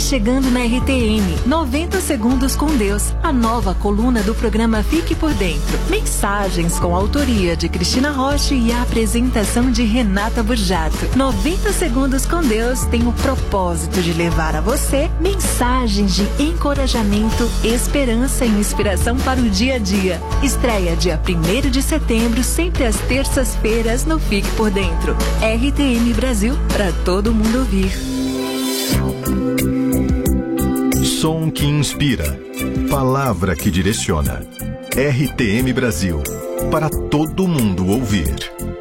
chegando na RTM, 90 Segundos com Deus, a nova coluna do programa Fique por Dentro. Mensagens com a autoria de Cristina Rocha e a apresentação de Renata Burjato. 90 Segundos com Deus tem o propósito de levar a você mensagens de encorajamento, esperança e inspiração para o dia a dia. Estreia dia 1º de setembro, sempre às terças-feiras no Fique por Dentro. RTM Brasil, para todo mundo ouvir. Som que inspira, palavra que direciona. RTM Brasil, para todo mundo ouvir.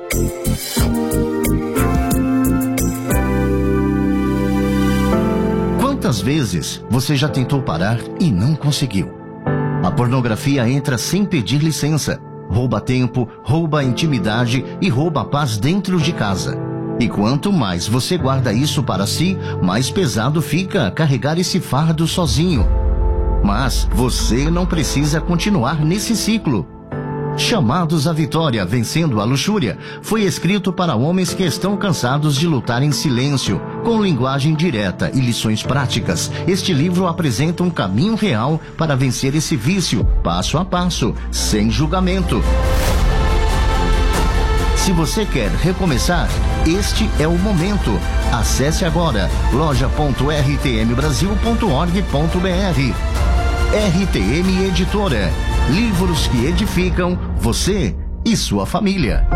Quantas vezes você já tentou parar e não conseguiu? A pornografia entra sem pedir licença, rouba tempo, rouba a intimidade e rouba a paz dentro de casa. E quanto mais você guarda isso para si, mais pesado fica carregar esse fardo sozinho. Mas você não precisa continuar nesse ciclo. Chamados à Vitória, Vencendo a Luxúria, foi escrito para homens que estão cansados de lutar em silêncio, com linguagem direta e lições práticas. Este livro apresenta um caminho real para vencer esse vício, passo a passo, sem julgamento. Se você quer recomeçar, este é o momento. Acesse agora loja.rtmbrasil.org.br. RTM Editora. Livros que edificam você e sua família.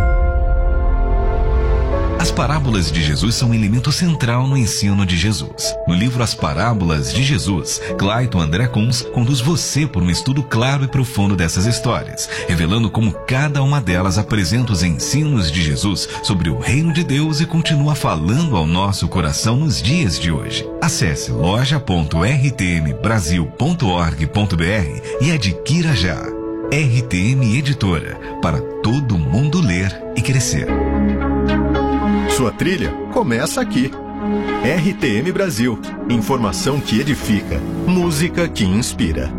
As parábolas de Jesus são um elemento central no ensino de Jesus. No livro As Parábolas de Jesus, Clayton André Kunz conduz você por um estudo claro e profundo dessas histórias, revelando como cada uma delas apresenta os ensinos de Jesus sobre o reino de Deus e continua falando ao nosso coração nos dias de hoje. Acesse loja.rtmbrasil.org.br e adquira já. RTM Editora, para todo mundo ler e crescer. Sua trilha começa aqui. RTM Brasil. Informação que edifica. Música que inspira.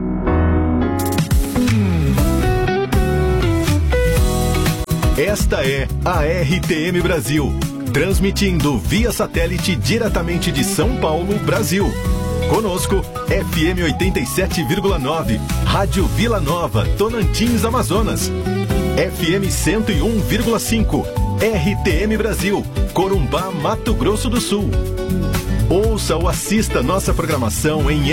Esta é a RTM Brasil. Transmitindo via satélite diretamente de São Paulo, Brasil. Conosco, FM 87,9. Rádio Vila Nova, Tonantins, Amazonas. FM 101,5. RTM Brasil, Corumbá, Mato Grosso do Sul. Ouça ou assista nossa programação em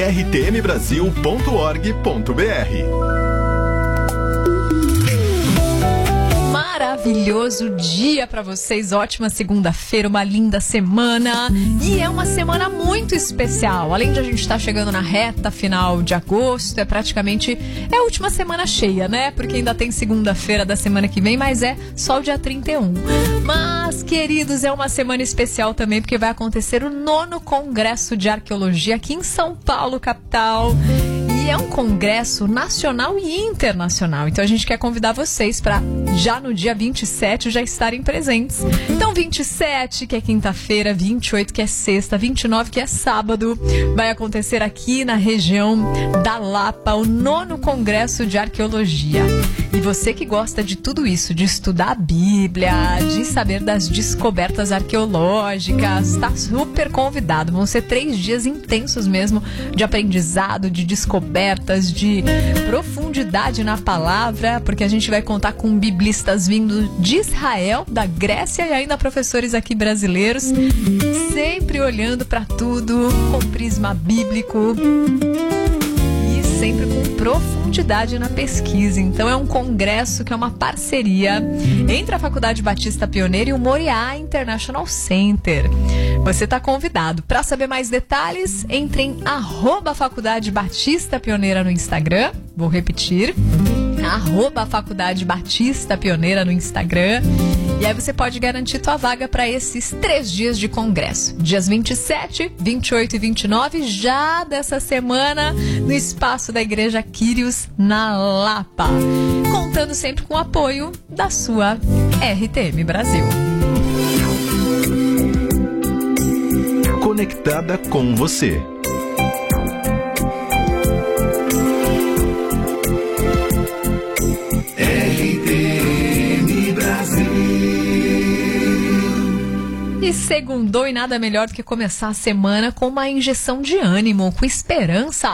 rtmbrasil.org.br. Maravilhoso dia para vocês, ótima segunda-feira, uma linda semana, e é uma semana muito especial. Além de a gente estar chegando na reta final de agosto, é a última semana cheia, né? Porque ainda tem segunda-feira da semana que vem, mas é só o dia 31. Mas, queridos, é uma semana especial também, porque vai acontecer o 9º Congresso de Arqueologia aqui em São Paulo, capital. E é um congresso nacional e internacional. Então a gente quer convidar vocês para já no dia 27 já estarem presentes. Então 27, que é quinta-feira, 28, que é sexta, 29, que é sábado, vai acontecer aqui na região da Lapa o 9º Congresso de Arqueologia. E você que gosta de tudo isso, de estudar a Bíblia, de saber das descobertas arqueológicas, está super convidado. Vão ser 3 dias intensos mesmo de aprendizado, de descobertas, de profundidade na palavra, porque a gente vai contar com biblistas vindo de Israel, da Grécia e ainda professores aqui brasileiros, sempre olhando para tudo com prisma bíblico e sempre com profundidade na pesquisa. Então é um congresso que é uma parceria entre a Faculdade Batista Pioneira e o Moriá International Center. Você está convidado. Para saber mais detalhes, entre em @Faculdade Batista Pioneira no Instagram. Vou repetir, @Faculdade Batista Pioneira no Instagram. E aí você pode garantir tua vaga para esses 3 dias de congresso. Dias 27, 28 e 29, já dessa semana, no espaço da Igreja Quírios, na Lapa. Contando sempre com o apoio da sua RTM Brasil. Conectada com você. E E segundou, e nada melhor do que começar a semana com uma injeção de ânimo, com esperança.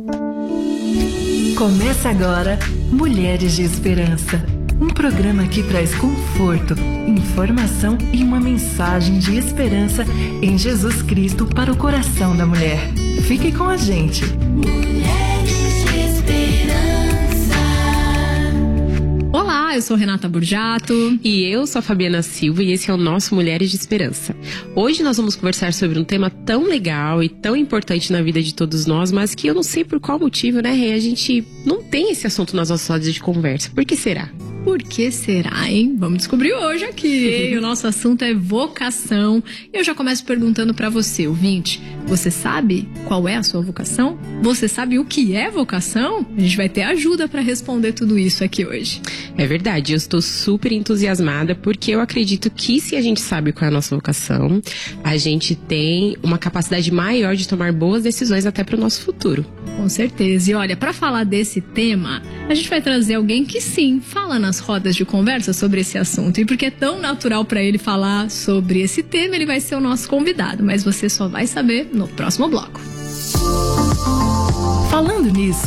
Começa agora Mulheres de Esperança. Um programa que traz conforto, informação e uma mensagem de esperança em Jesus Cristo para o coração da mulher. Fique com a gente. Mulheres de Esperança. Olá, eu sou Renata Burjato. E eu sou a Fabiana Silva e esse é o nosso Mulheres de Esperança. Hoje nós vamos conversar sobre um tema tão legal e tão importante na vida de todos nós, mas que eu não sei por qual motivo, né, Rê? A gente não tem esse assunto nas nossas rodas de conversa. Por que será? Por que será, hein? Vamos descobrir hoje aqui. O nosso assunto é vocação. Eu já começo perguntando pra você, ouvinte. Você sabe qual é a sua vocação? Você sabe o que é vocação? A gente vai ter ajuda pra responder tudo isso aqui hoje. É verdade, eu estou super entusiasmada porque eu acredito que se a gente sabe qual é a nossa vocação, a gente tem uma capacidade maior de tomar boas decisões até pro nosso futuro. Com certeza. E olha, pra falar desse tema, a gente vai trazer alguém que sim, fala nas rodas de conversa sobre esse assunto. E porque é tão natural pra ele falar sobre esse tema, ele vai ser o nosso convidado. Mas você só vai saber no próximo bloco. Falando nisso,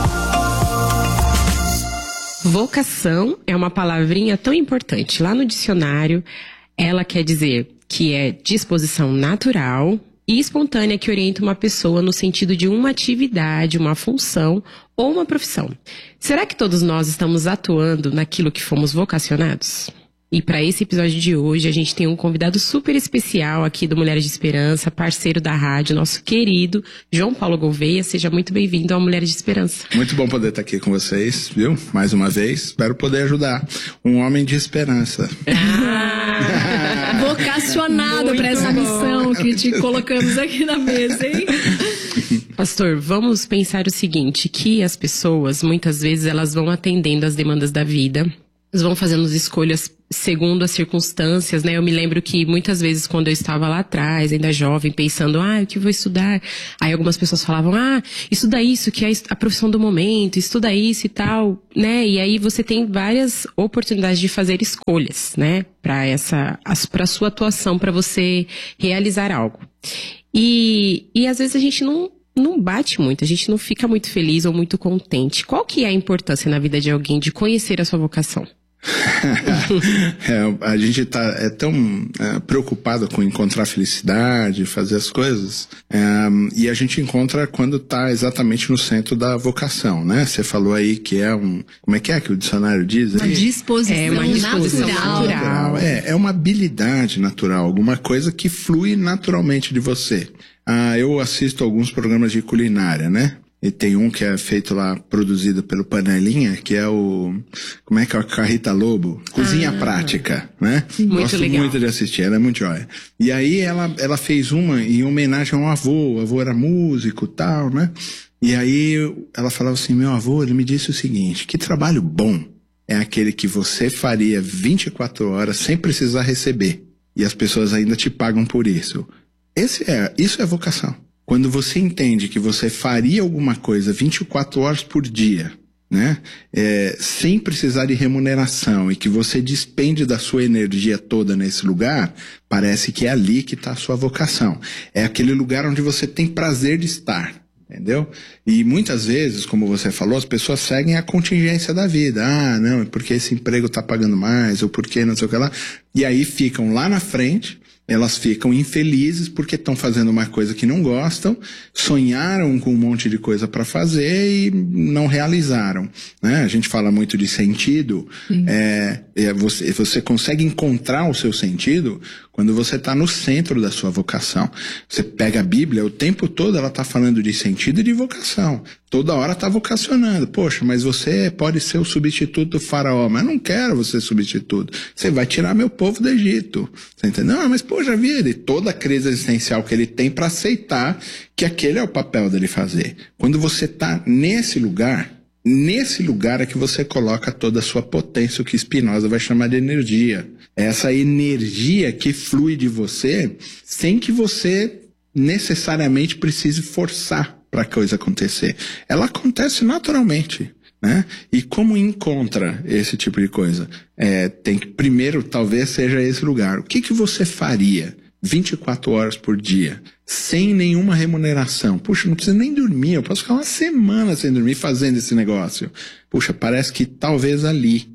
vocação é uma palavrinha tão importante. Lá no dicionário, ela quer dizer que é disposição natural e espontânea que orienta uma pessoa no sentido de uma atividade, uma função ou uma profissão. Será que todos nós estamos atuando naquilo que fomos vocacionados? E para esse episódio de hoje, a gente tem um convidado super especial aqui do Mulheres de Esperança, parceiro da rádio, nosso querido João Paulo Gouveia. Seja muito bem-vindo ao Mulheres de Esperança. Muito bom poder estar aqui com vocês, viu? Mais uma vez, espero poder ajudar um homem de esperança. Vocacionado para essa missão que te colocamos aqui na mesa, hein? Pastor, vamos pensar o seguinte, que as pessoas, muitas vezes, elas vão atendendo às demandas da vida, elas vão fazendo as escolhas segundo as circunstâncias, né? Eu me lembro que muitas vezes quando eu estava lá atrás, ainda jovem, pensando, o que eu vou estudar? Aí algumas pessoas falavam, estuda isso, que é a profissão do momento, estuda isso e tal, né? E aí você tem várias oportunidades de fazer escolhas, né? Pra sua atuação, pra você realizar algo. E às vezes a gente não bate muito, a gente não fica muito feliz ou muito contente. Qual que é a importância na vida de alguém de conhecer a sua vocação? A gente é tão preocupado com encontrar felicidade, fazer as coisas, e a gente encontra quando está exatamente no centro da vocação, né? Você falou aí que é como é que o dicionário diz? Uma disposição natural. É uma habilidade natural, alguma coisa que flui naturalmente de você. Eu assisto alguns programas de culinária, né? E tem um que é feito lá, produzido pelo Panelinha, que é como é que é a Rita Lobo? Cozinha Prática, né? Gosto legal. Muito de assistir, ela é muito joia. E aí ela fez uma em homenagem a um avô. O avô era músico e tal, né? E aí ela falava assim, meu avô, ele me disse o seguinte, que trabalho bom é aquele que você faria 24 horas sem precisar receber. E as pessoas ainda te pagam por isso. Isso é vocação. Quando você entende que você faria alguma coisa 24 horas por dia, né? Sem precisar de remuneração e que você despende da sua energia toda nesse lugar, parece que é ali que está a sua vocação. É aquele lugar onde você tem prazer de estar, entendeu? E muitas vezes, como você falou, as pessoas seguem a contingência da vida. Não, é porque esse emprego está pagando mais, ou porque não sei o que lá. E aí ficam lá na frente. Elas ficam infelizes porque estão fazendo uma coisa que não gostam, sonharam com um monte de coisa para fazer e não realizaram, né? A gente fala muito de sentido. Você consegue encontrar o seu sentido quando você está no centro da sua vocação. Você pega a Bíblia, o tempo todo ela está falando de sentido e de vocação. Toda hora está vocacionando. Poxa, mas você pode ser o substituto do faraó. Mas eu não quero você substituto. Você vai tirar meu povo do Egito. Você entendeu? Mas poxa vida, e toda a crise existencial que ele tem para aceitar que aquele é o papel dele fazer. Quando você está nesse lugar é que você coloca toda a sua potência, o que Spinoza vai chamar de energia. Essa energia que flui de você sem que você necessariamente precise forçar para a coisa acontecer. Ela acontece naturalmente, né? E como encontra esse tipo de coisa? Primeiro, talvez seja esse lugar. O que você faria 24 horas por dia, sem nenhuma remuneração. Puxa, não precisa nem dormir, eu posso ficar uma semana sem dormir fazendo esse negócio. Puxa, parece que talvez ali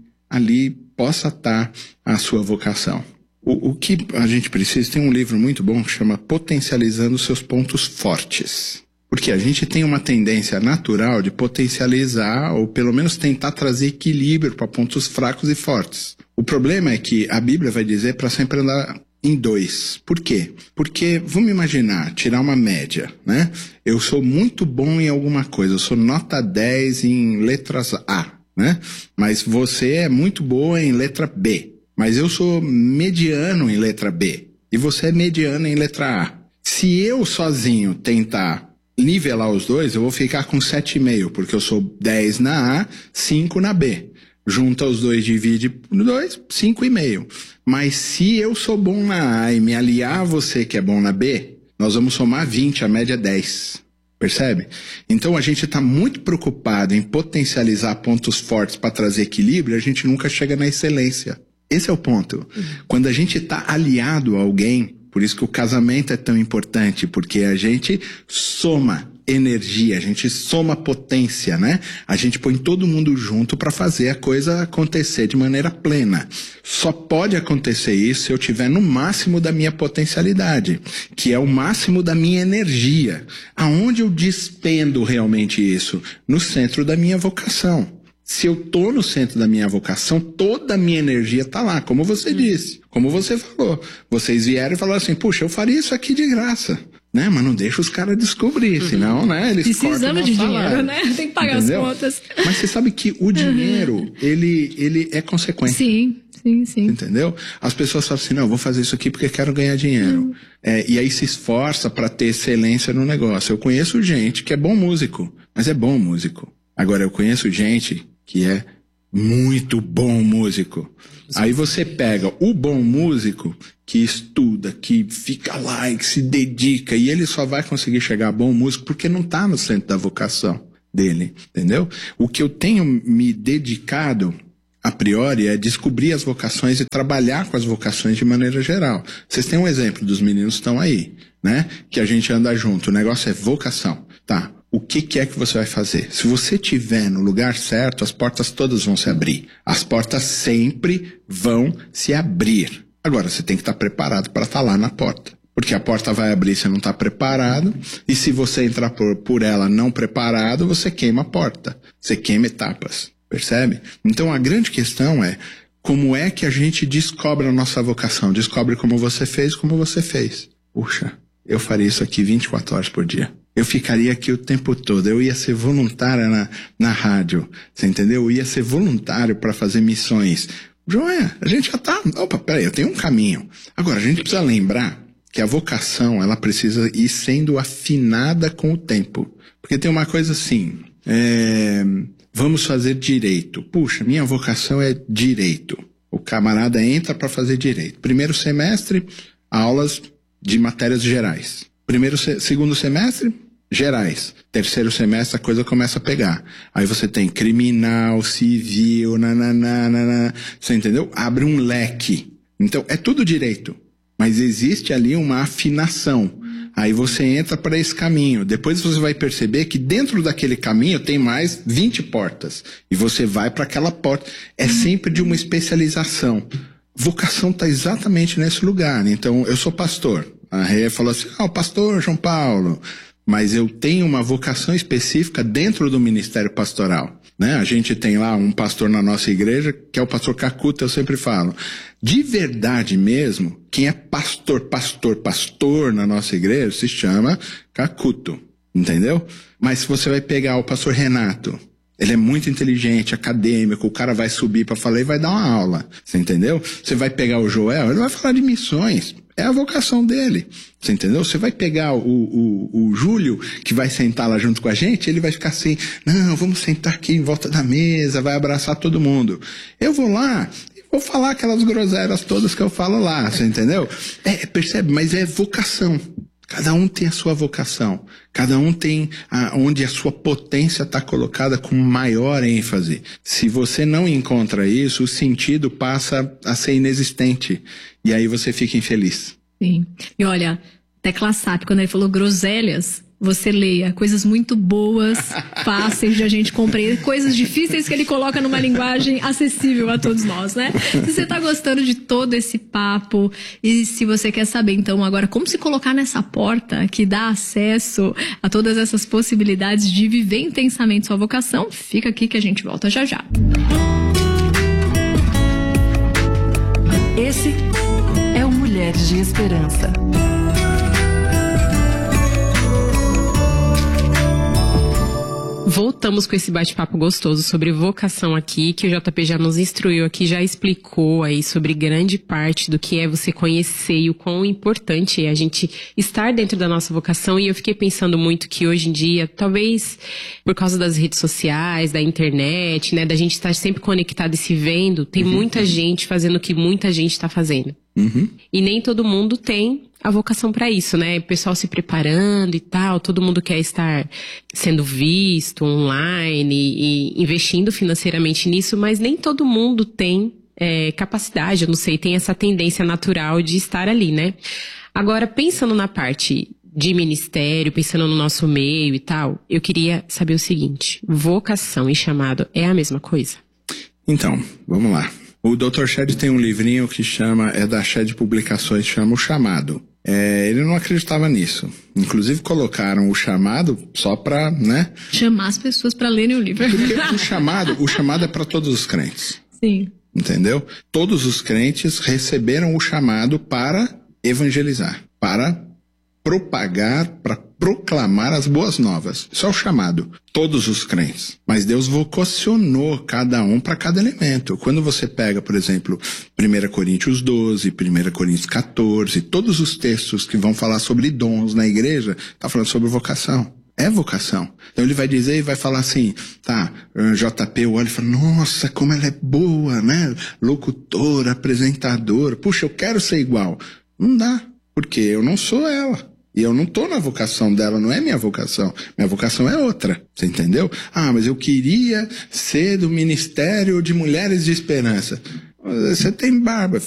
possa estar a sua vocação. O que a gente precisa, tem um livro muito bom que chama Potencializando Seus Pontos Fortes. Porque a gente tem uma tendência natural de potencializar, ou pelo menos tentar trazer equilíbrio para pontos fracos e fortes. O problema é que a Bíblia vai dizer para sempre andar em 2. Por quê? Porque, vamos imaginar, tirar uma média, né? Eu sou muito bom em alguma coisa, eu sou nota 10 em letras A, né? Mas você é muito boa em letra B. Mas eu sou mediano em letra B. E você é mediano em letra A. Se eu sozinho tentar nivelar os dois, eu vou ficar com 7,5, porque eu sou 10 na A, 5 na B. Junta os dois, divide por 2, 5,5. Mas se eu sou bom na A e me aliar a você que é bom na B, nós vamos somar 20, a média é 10. Percebe? Então a gente está muito preocupado em potencializar pontos fortes para trazer equilíbrio, a gente nunca chega na excelência. Esse é o ponto. Quando a gente está aliado a alguém, por isso que o casamento é tão importante, porque a gente soma energia, a gente soma potência, né? A gente põe todo mundo junto para fazer a coisa acontecer de maneira plena. Só pode acontecer isso se eu tiver no máximo da minha potencialidade, que é o máximo da minha energia. Aonde eu despendo realmente isso? No centro da minha vocação. Se eu tô no centro da minha vocação, toda a minha energia tá lá, como você disse, como você falou. Vocês vieram e falaram assim, puxa, eu faria isso aqui de graça, né? Mas não deixa os caras descobrir, senão, né? Eles precisamos de dinheiro, né? Tem que pagar, entendeu? As contas. Mas você sabe que o dinheiro, ele é consequência. Sim. Entendeu? As pessoas falam assim, não, eu vou fazer isso aqui porque quero ganhar dinheiro. E aí se esforça para ter excelência no negócio. Eu conheço gente que é bom músico, mas é bom músico. Agora, eu conheço gente que é muito bom músico. Aí você pega o bom músico que estuda, que fica lá e que se dedica, e ele só vai conseguir chegar a bom músico porque não está no centro da vocação dele, entendeu? O que eu tenho me dedicado, a priori, é descobrir as vocações e trabalhar com as vocações de maneira geral. Vocês têm um exemplo dos meninos que estão aí, né? Que a gente anda junto. O negócio é vocação. Tá. O que é que você vai fazer? Se você estiver no lugar certo, as portas todas vão se abrir. As portas sempre vão se abrir. Agora, você tem que estar preparado para estar lá na porta. Porque a porta vai abrir se você não está preparado. E se você entrar por ela não preparado, você queima a porta. Você queima etapas. Percebe? Então, a grande questão é como é que a gente descobre a nossa vocação? Descobre como você fez. Puxa, eu faria isso aqui 24 horas por dia. Eu ficaria aqui o tempo todo. Eu ia ser voluntária na rádio. Você entendeu? Eu ia ser voluntário para fazer missões. Joé, a gente já tá... Opa, peraí, eu tenho um caminho. Agora, a gente precisa lembrar que a vocação, ela precisa ir sendo afinada com o tempo. Porque tem uma coisa assim... vamos fazer direito. Puxa, minha vocação é direito. O camarada entra para fazer direito. Primeiro semestre, aulas de matérias gerais. Segundo semestre, gerais. Terceiro semestre, a coisa começa a pegar. Aí você tem criminal, civil, você entendeu? Abre um leque. Então, é tudo direito. Mas existe ali uma afinação. Aí você entra para esse caminho. Depois você vai perceber que dentro daquele caminho tem mais 20 portas. E você vai para aquela porta. É sempre de uma especialização. Vocação está exatamente nesse lugar. Então, eu sou pastor. A Rê falou assim, o pastor João Paulo, mas eu tenho uma vocação específica dentro do ministério pastoral, né? A gente tem lá um pastor na nossa igreja, que é o pastor Cacuto, eu sempre falo. De verdade mesmo, quem é pastor na nossa igreja se chama Cacuto, entendeu? Mas se você vai pegar o pastor Renato, ele é muito inteligente, acadêmico, o cara vai subir para falar e vai dar uma aula, você entendeu? Você vai pegar o Joel, ele vai falar de missões. É a vocação dele, você entendeu? Você vai pegar o Júlio, que vai sentar lá junto com a gente, ele vai ficar assim, não, vamos sentar aqui em volta da mesa, vai abraçar todo mundo. Eu vou lá e vou falar aquelas groselhas todas que eu falo lá, você entendeu? Percebe? Mas é vocação. Cada um tem a sua vocação. Cada um tem onde a sua potência está colocada com maior ênfase. Se você não encontra isso, o sentido passa a ser inexistente. E aí você fica infeliz. Sim. E olha, Tecla SAP, quando ele falou groselhas, você leia coisas muito boas, fáceis de a gente compreender, coisas difíceis que ele coloca numa linguagem acessível a todos nós, né? Se você tá gostando de todo esse papo e se você quer saber, então, agora como se colocar nessa porta que dá acesso a todas essas possibilidades de viver intensamente sua vocação, fica aqui que a gente volta já já. Esse é o Mulheres de Esperança. Voltamos com esse bate-papo gostoso sobre vocação aqui, que o JP já nos instruiu aqui, já explicou aí sobre grande parte do que é você conhecer e o quão importante é a gente estar dentro da nossa vocação. E eu fiquei pensando muito que hoje em dia, talvez por causa das redes sociais, da internet, né, da gente estar sempre conectado e se vendo, tem muita gente fazendo o que muita gente está fazendo. E nem todo mundo tem a vocação para isso, né? O pessoal se preparando e tal, todo mundo quer estar sendo visto online e investindo financeiramente nisso, mas nem todo mundo tem capacidade, eu não sei, tem essa tendência natural de estar ali, né? Agora, pensando na parte de ministério, pensando no nosso meio e tal, eu queria saber o seguinte: vocação e chamado é a mesma coisa? Então, vamos lá. O Dr. Shedd tem um livrinho que é da Shedd Publicações, chama O Chamado. Ele não acreditava nisso. Inclusive colocaram o chamado só pra, né? Chamar as pessoas pra lerem o livro. Porque o chamado é pra todos os crentes. Sim. Entendeu? Todos os crentes receberam o chamado para evangelizar, para propagar, para proclamar as boas novas. Isso é o chamado. Todos os crentes. Mas Deus vocacionou cada um para cada elemento. Quando você pega, por exemplo, 1 Coríntios 12, 1 Coríntios 14, todos os textos que vão falar sobre dons na igreja, tá falando sobre vocação. É vocação. Então ele vai dizer e vai falar assim, tá, JP olha e fala, nossa, como ela é boa, né? Locutora, apresentadora. Puxa, eu quero ser igual. Não dá, porque eu não sou ela. E eu não tô na vocação dela, não é minha vocação. Minha vocação é outra, você entendeu? Ah, mas eu queria ser do Ministério de Mulheres de Esperança. Você tem barba,